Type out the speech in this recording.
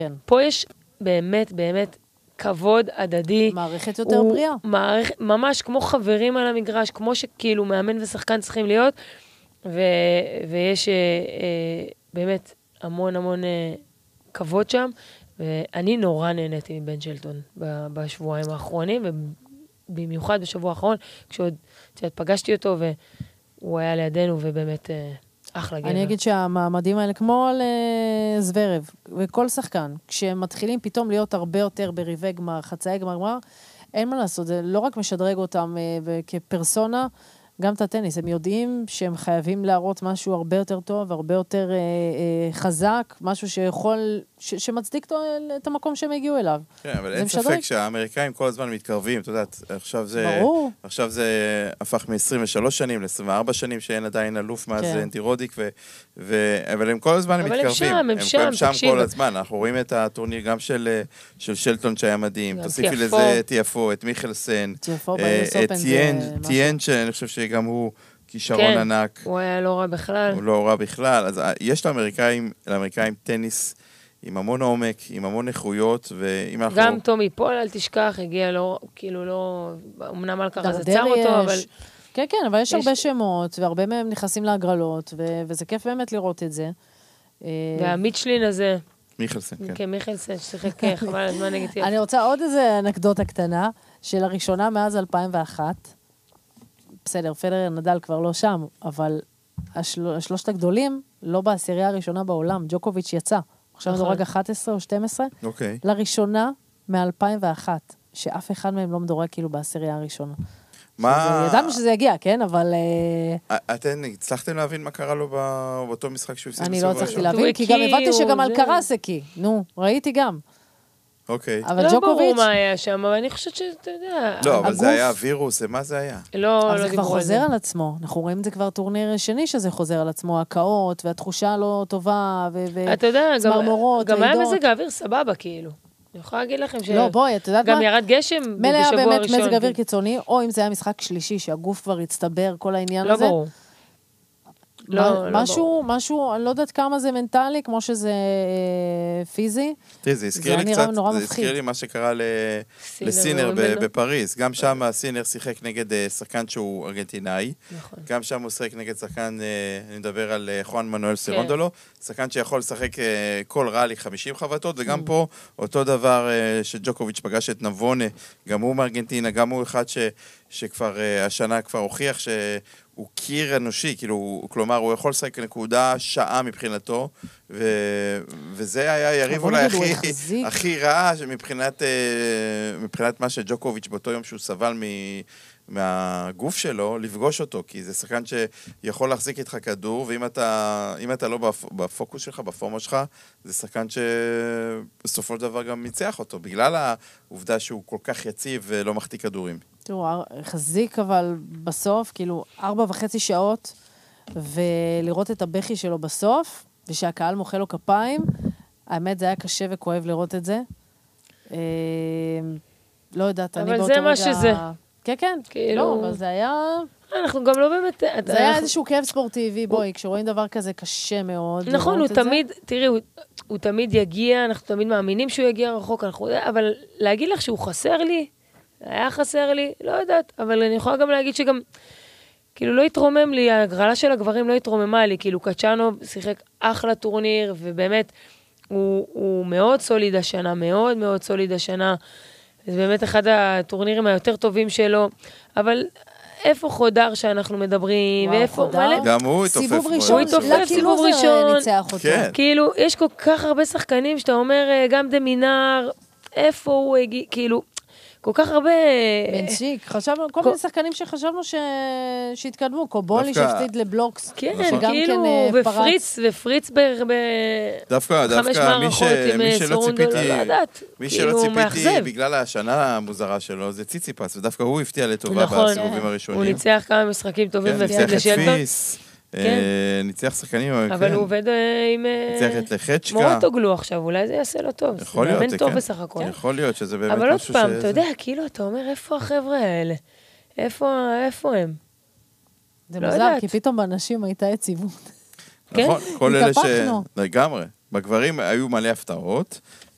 פה יש באמת, באמת, כבוד הדדי. מערכת יותר בריאה. ממש כמו חברים על המגרש, כמו שכאילו מאמן ושחקן צריכים להיות, ויש באמת המון המון כבוד שם, ואני נורא נהניתי מבן שלטון בשבועיים האחרונים, ובמיוחד בשבוע האחרון, כשעוד פגשתי אותו, והוא היה לידינו, ובאמת אחלה גבר. אני אגיד שהמעמדים האלה, כמו על זוורב, וכל שחקן, כשהם מתחילים פתאום להיות הרבה יותר בריבי גמר, חצאי גמר, אין מה לעשות, זה לא רק משדרג אותם כפרסונה, גם את הטניס, הם יודעים שהם חייבים להראות משהו הרבה יותר טוב, הרבה יותר חזק, משהו שיכול, שמצדיק את המקום שהם הגיעו אליו. כן, אבל אין ספק שהאמריקאים כל הזמן מתקרבים, אתה יודעת, עכשיו זה הפך מ-23 שנים ל-24 שנים שאין עדיין אלוף מאז אנטי רודיק, אבל הם כל הזמן מתקרבים. הם שם כל הזמן, אנחנו רואים את הטורניר גם של שלטון שהיה מדהים, תוסיפי לזה את יפו, את מיכלסן, את טיין, שאני חושב שגם הוא כישרון ענק. הוא היה לא רע בכלל. הוא לא רע בכלל. אז יש לאמריקאים טניס עם המון עומק, עם המון איכויות, ואם אנחנו... גם טומי פול, אל תשכח, הגיע לו, כאילו לא... אמנם אלקרז עצר אותו, אבל... כן, כן, אבל יש הרבה שמות, והרבה מהם נכנסים להגרלות, וזה כיף באמת לראות את זה. והמיטשלין הזה... מיכלסן, כן. כן, מיכלסן, ששיחק חבל הזמן נגד יפו. אני רוצה עוד איזה אנקדוטה קטנה, של הראשונה מאז 2001, בסדר, פדרר נדל כבר לא שם, אבל השלושת הגדולים, לא בעשירייה הראשונה בעולם, ג'וקוביץ' יצא. עכשיו מדורג 11 או 12. אוקיי. לראשונה מ-2001, שאף אחד מהם לא מדורג כאילו בעשירייה הראשונה. מה... ידענו שזה יגיע, כן? אבל... אתן הצלחתם להבין מה קרה לו באותו משחק שהוא הפסיד אני לא הצלחתי להבין, כי גם הבנתי שגם אלקרז הקי. נו, ראיתי גם. אוקיי. אבל לא ברור מה היה שם, אבל אני חושבת שאתה יודע... לא, אבל זה היה וירוס, מה זה היה? לא, זה כבר חוזר על עצמו. אנחנו רואים את זה כבר טורניר שני שזה חוזר על עצמו, הקאות, והתחושה לא טובה, וצמרמורות, גם היה מזג האוויר סבבה, כאילו. אני יכולה להגיד לכם לא, בואי, את יודעת מה? גם ירד גשם מלא היה באמת מזג אוויר קיצוני, או אם זה היה משחק שלישי, שהגוף כבר הצטבר, כל העניין הזה. לא ברור. משהו, אני לא יודעת כמה זה מנטלי, כמו שזה פיזי. זה הזכיר לי קצת, זה הזכיר לי מה שקרה לסינר בפריז. גם שם הסינר שיחק נגד שחקן שהוא ארגנטינאי. גם שם הוא שיחק נגד שחקן, אני מדבר על חואן מנואל סרונדולו, שחקן שיכול לשחק כל ראלי 50 חבטות, וגם פה אותו דבר שג'וקוביץ' פגש את נבונה, גם הוא מארגנטינה, גם הוא אחד שכבר השנה כבר הוכיח הוא קיר אנושי, כאילו, כלומר, הוא יכול לשחק נקודה שעה מבחינתו, וזה היה יריב אולי הכי רע מבחינת מה שג'וקוביץ' באותו יום שהוא סבל מהגוף שלו, לפגוש אותו, כי זה שחקן שיכול להחזיק איתך כדור, ואם אתה לא בפוקוס שלך, בפורמה שלך, זה שחקן שבסופו של דבר גם ניצח אותו, בגלל העובדה שהוא כל כך יציב ולא מחטיא כדורים. תראו, חזיק אבל בסוף, כאילו 4.5 שעות, ולראות את הבכי שלו בסוף, ושהקהל מוחא לו כפיים, האמת זה היה קשה וכואב לראות את זה. לא יודעת, אני באותו רגע... אבל זה מה שזה. כן, כן, לא, אבל זה היה... אנחנו גם לא באמת... זה היה איזשהו כאב ספורטיבי, בואי, כשרואים דבר כזה קשה מאוד. נכון, הוא תמיד, תראי, הוא תמיד יגיע, אנחנו תמיד מאמינים שהוא יגיע רחוק, אבל להגיד לך שהוא חסר לי, היה חסר לי, לא יודעת, אבל אני יכולה גם להגיד שגם, כאילו לא התרומם לי, הגרלה של הגברים לא התרוממה לי, כאילו קצ'אנו שיחק אחלה טורניר, ובאמת, הוא מאוד סוליד השנה, מאוד מאוד סוליד השנה, זה באמת אחד הטורנירים היותר טובים שלו, אבל איפה חודר שאנחנו מדברים, ואיפה מלא... גם הוא התופף. סיבוב ראשון, הוא התופף סיבוב ראשון, ניצח אותו. כאילו, יש כל כך הרבה שחקנים שאתה אומר, גם דמינר, איפה הוא הגיע, כאילו, כל כך הרבה... בנצ'יק, חשבנו, כל מיני שחקנים שחשבנו שהתקדמו, קובולי שהפסיד לבלוקס. כן, כאילו, ופריץ דווקא מי שלא ציפיתי בגלל השנה המוזרה שלו, זה ציציפס, ודווקא הוא הפתיע לטובה בסיבובים הראשונים. הוא ניצח כמה משחקים טובים והפסיד לשלטון. ניצח שחקנים, אבל הוא עובד עם... ניצח את לחצ'קה. מורטוגלו עכשיו, אולי זה יעשה לו טוב. יכול להיות, זה טוב בסך הכל. יכול להיות שזה באמת אבל עוד פעם, אתה יודע, כאילו, אתה אומר, איפה החבר'ה האלה? איפה הם? זה מוזר, כי פתאום באנשים הייתה יציבות. נכון, כל אלה לגמרי. בגברים היו מלא הפתעות.